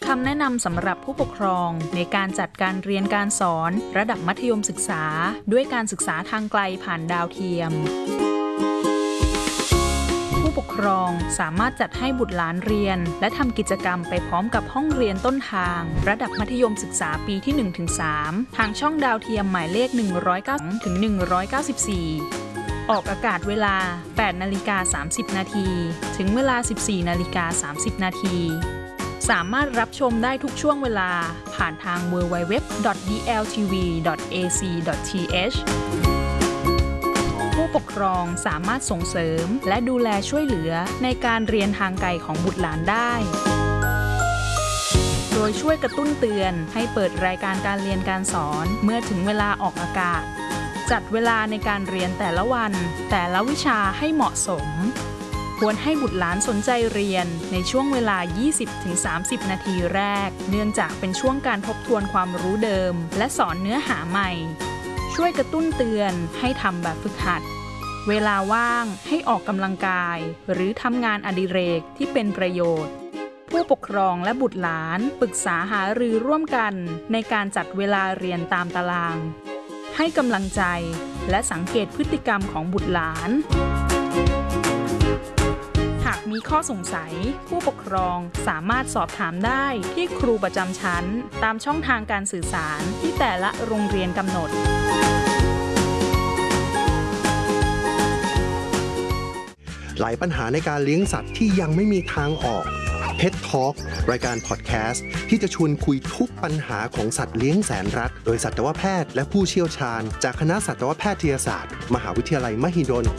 คำแนะนำสำหรับผู้ปกครองในการจัดการเรียนการสอนระดับมัธยมศึกษาด้วยการศึกษาทางไกลผ่านดาวเทียมผู้ปกครองสามารถจัดให้บุตรหลานเรียนและทำกิจกรรมไปพร้อมกับห้องเรียนต้นทางระดับมัธยมศึกษาปีที่ 1-3 ทางช่องดาวเทียมหมายเลข109ถึง194ออกอากาศเวลา 8:30 น.ถึงเวลา 14:30 น.สามารถรับชมได้ทุกช่วงเวลาผ่านทาง www.dltv.ac.th ผู้ปกครองสามารถส่งเสริมและดูแลช่วยเหลือในการเรียนทางไกลของบุตรหลานได้โดยช่วยกระตุ้นเตือนให้เปิดรายการการเรียนการสอนเมื่อถึงเวลาออกอากาศจัดเวลาในการเรียนแต่ละวันแต่ละวิชาให้เหมาะสมควรให้บุตรหลานสนใจเรียนในช่วงเวลา 20-30 นาทีแรกเนื่องจากเป็นช่วงการทบทวนความรู้เดิมและสอนเนื้อหาใหม่ช่วยกระตุ้นเตือนให้ทำแบบฝึกหัดเวลาว่างให้ออกกำลังกายหรือทำงานอดิเรกที่เป็นประโยชน์ผู้ปกครองและบุตรหลานปรึกษาหารือร่วมกันในการจัดเวลาเรียนตามตารางให้กำลังใจและสังเกตพฤติกรรมของบุตรหลานหากมีข้อสงสัยผู้ปกครองสามารถสอบถามได้ที่ครูประจำชั้นตามช่องทางการสื่อสารที่แต่ละโรงเรียนกำหนดหลายปัญหาในการเลี้ยงสัตว์ที่ยังไม่มีทางออก Pet Talk รายการพอดแคสต์ที่จะชวนคุยทุกปัญหาของสัตว์เลี้ยงแสนรักโดยสัตวแพทย์และผู้เชี่ยวชาญจากคณะสัตวแพทยศาสตร์มหาวิทยาลัยมหิดล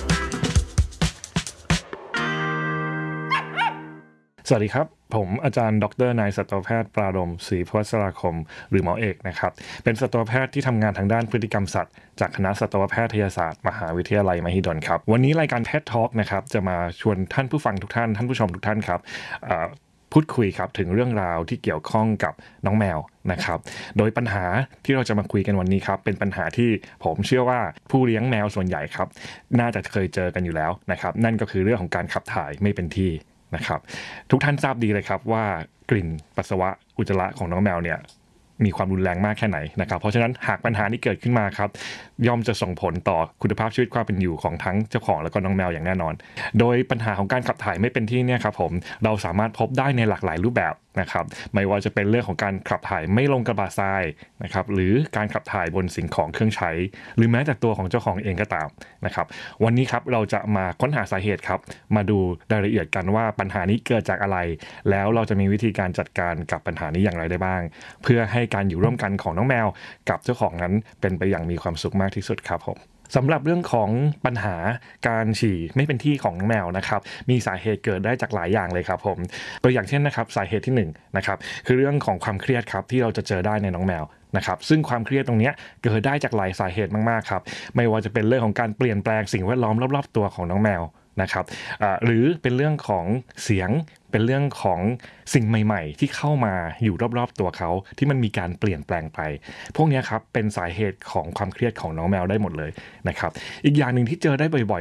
สวัสดีครับผมอาจารย์ดร.นายสัตวแพทย์ปราดมศรีพวัชราคมหรือหมอเอกนะครับเป็นสัตวแพทย์ที่ทำงานทางด้านพฤติกรรมสัตว์จากคณะสัตวแพทยศาสตร์มหาวิทยาลัยมหิดลครับวันนี้รายการ Pet Talk นะครับจะมาชวนท่านผู้ฟังทุกท่านท่านผู้ชมทุกท่านครับพูดคุยครับถึงเรื่องราวที่เกี่ยวข้องกับน้องแมวนะครับโดยปัญหาที่เราจะมาคุยกันวันนี้ครับเป็นปัญหาที่ผมเชื่อว่าผู้เลี้ยงแมวส่วนใหญ่ครับน่าจะเคยเจอกันอยู่แล้วนะครับนั่นก็คือเรื่องของการขับถ่ายไม่เป็นที่นะครับทุกท่านทราบดีเลยครับว่ากลิ่นปัสสาวะอุจจาระของน้องแมวเนี่ยมีความรุนแรงมากแค่ไหนนะครับเพราะฉะนั้นหากปัญหานี้เกิดขึ้นมาครับย่อมจะส่งผลต่อคุณภาพชีวิตความเป็นอยู่ของทั้งเจ้าของและก็น้องแมวอย่างแน่นอนโดยปัญหาของการขับถ่ายไม่เป็นที่เนี่ยครับผมเราสามารถพบได้ในหลากหลายรูปแบบนะครับไม่ว่าจะเป็นเรื่องของการขับถ่ายไม่ลงกระบะทรายนะครับหรือการขับถ่ายบนสิ่งของเครื่องใช้หรือแม้แต่ตัวของเจ้าของเองก็ตามนะครับวันนี้ครับเราจะมาค้นหาสาเหตุครับมาดูรายละเอียดกันว่าปัญหานี้เกิดจากอะไรแล้วเราจะมีวิธีการจัดการกับปัญหานี้อย่างไรได้บ้างเพื่อให้การอยู่ร่วมกันของน้องแมวกับเจ้าของนั้นเป็นไปอย่างมีความสุขมากที่สุดครับผมสำหรับเรื่องของปัญหาการฉี่ไม่เป็นที่ของแมวนะครับมีสาเหตุเกิดได้จากหลายอย่างเลยครับผมตัวอย่างเช่นนะครับสาเหตุที่1นะครับคือเรื่องของความเครียดครับที่เราจะเจอได้ในน้องแมวนะครับซึ่งความเครียดตรงนี้เกิดได้จากหลายสาเหตุมากๆครับไม่ว่าจะเป็นเรื่องของการเปลี่ยนแปลงสิ่งแวดล้อมรอบๆตัวของน้องแมวนะครับหรือเป็นเรื่องของเสียงเป็นเรื่องของสิ่งใหม่ๆที่เข้ามาอยู่รอบๆตัวเขาที่มันมีการเปลี่ยนแปลงไปพวกนี้ครับเป็นสาเหตุของความเครียดของน้องแมวได้หมดเลยนะครับอีกอย่างหนึ่งที่เจอได้บ่อยๆ